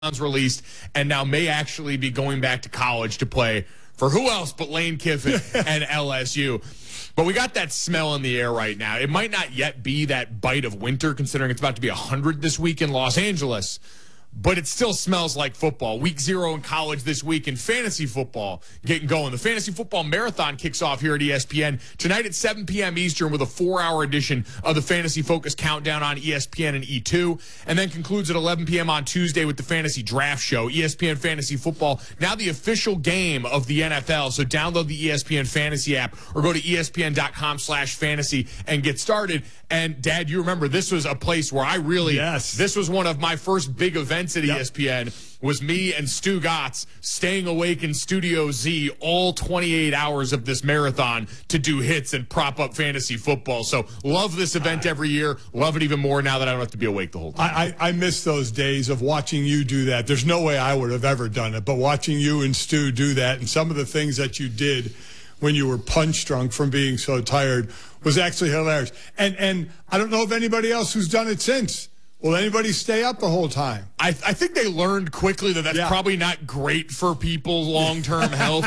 released and now may actually be going back to college to play for who else but Lane Kiffin and LSU. But we got that smell in the air right now. It might not yet be that bite of winter, considering it's about to be 100 this week in Los Angeles, but it still smells like football. Week 0 in college this week, in fantasy football getting going. The Fantasy Football Marathon kicks off here at ESPN tonight at 7 p.m. Eastern with a 4-hour edition of the Fantasy Focus Countdown on ESPN and E2, and then concludes at 11 p.m. on Tuesday with the Fantasy Draft Show. ESPN Fantasy Football, now the official game of the NFL, so download the ESPN Fantasy app or go to ESPN.com/fantasy and get started. And, Dad, you remember this was a place where I really, this was one of my first big events at ESPN, was me and Stu Gotts staying awake in Studio Z all 28 hours of this marathon to do hits and prop up fantasy football. So love this event every year. Love it even more now that I don't have to be awake the whole time. I miss those days of watching you do that. There's no way I would have ever done it, but watching you and Stu do that and some of the things that you did when you were punch drunk from being so tired was actually hilarious. And I don't know of anybody else who's done it since. Will anybody stay up the whole time? I think they learned quickly that that's probably not great for people's long-term health.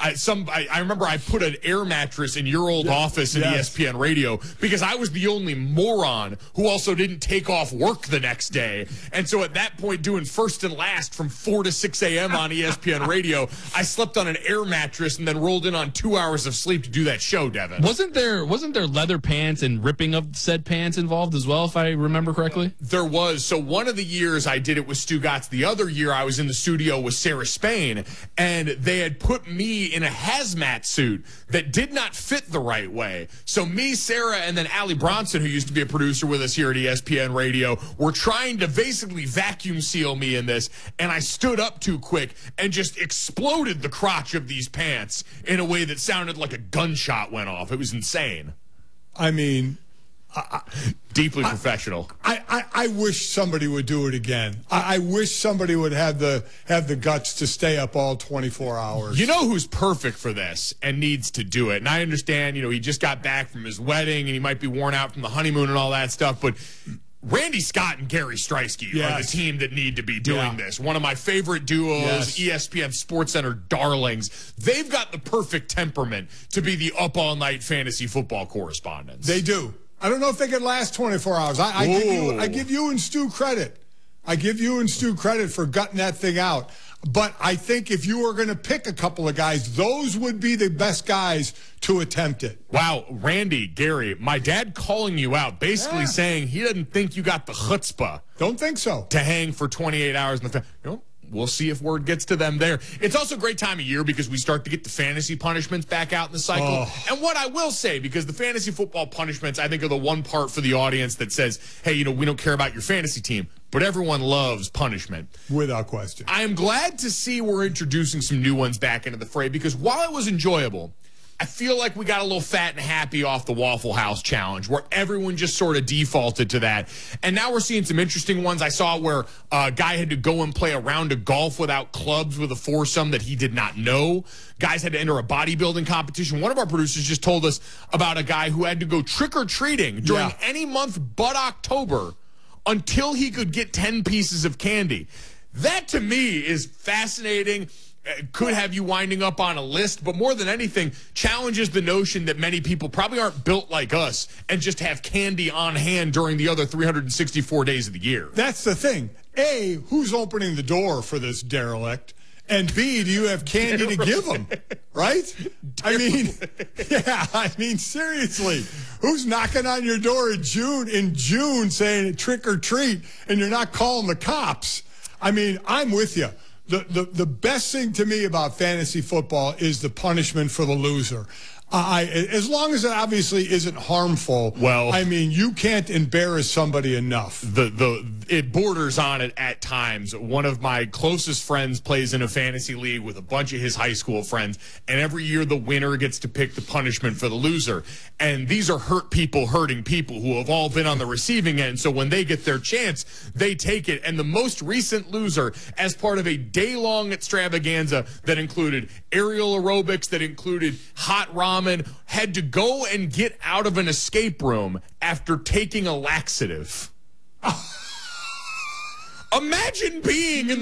I remember I put an air mattress in your old office in ESPN Radio because I was the only moron who also didn't take off work the next day. And so at that point, doing first and last from 4 to 6 a.m. on ESPN Radio, I slept on an air mattress and then rolled in on 2 hours of sleep to do that show, Devin. Wasn't there leather pants and ripping of said pants involved as well, if I remember correctly? There was. So one of the years I did it with Stu Gotts. The other year I was in the studio with Sarah Spain, and they had put me in a hazmat suit that did not fit the right way. So me, Sarah, and then Allie Bronson, who used to be a producer with us here at ESPN Radio, were trying to basically vacuum seal me in this, and I stood up too quick and just exploded the crotch of these pants in a way that sounded like a gunshot went off. It was insane. I mean, deeply professional. I wish somebody would do it again. I wish somebody would have the guts to stay up all 24 hours. You know who's perfect for this and needs to do it? And I understand, he just got back from his wedding and he might be worn out from the honeymoon and all that stuff, but Randy Scott and Gary Striewski are the team that need to be doing this. One of my favorite duos, ESPN SportsCenter darlings. They've got the perfect temperament to be the up-all-night fantasy football correspondents. They do. I don't know if they could last 24 hours. I give you and Stu credit. I give you and Stu credit for gutting that thing out. But I think if you were going to pick a couple of guys, those would be the best guys to attempt it. Wow, Randy, Gary, my dad calling you out, basically saying he doesn't think you got the chutzpah. Don't think so. To hang for 28 hours in the we'll see if word gets to them there. It's also a great time of year because we start to get the fantasy punishments back out in the cycle. And what I will say, because the fantasy football punishments, I think, are the one part for the audience that says, hey, we don't care about your fantasy team, but everyone loves punishment. Without question. I am glad to see we're introducing some new ones back into the fray because while it was enjoyable, I feel like we got a little fat and happy off the Waffle House challenge where everyone just sort of defaulted to that. And now we're seeing some interesting ones. I saw where a guy had to go and play a round of golf without clubs with a foursome that he did not know. Guys had to enter a bodybuilding competition. One of our producers just told us about a guy who had to go trick-or-treating during any month but October until he could get 10 pieces of candy. That, to me, is fascinating. Could have you winding up on a list, but more than anything, challenges the notion that many people probably aren't built like us and just have candy on hand during the other 364 days of the year. That's the thing. A, who's opening the door for this derelict? And B, do you have candy to give them? Right? I mean, seriously, who's knocking on your door in June saying trick or treat and you're not calling the cops? I mean, I'm with you. The best thing to me about fantasy football is the punishment for the loser. As long as it obviously isn't harmful. Well, I mean, you can't embarrass somebody enough. It borders on it at times. One of my closest friends plays in a fantasy league with a bunch of his high school friends, and every year the winner gets to pick the punishment for the loser. And these are hurt people hurting people who have all been on the receiving end. So when they get their chance, they take it. And the most recent loser, as part of a day-long extravaganza that included aerial aerobics, that included hot ramen, had to go and get out of an escape room after taking a laxative. Imagine being in